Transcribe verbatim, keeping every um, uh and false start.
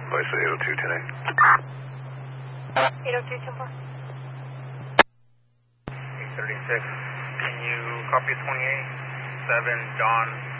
Vice eight oh two, ten eight. eight oh two, ten four. eight thirty-six. Can you copy twenty-eight? seven, John.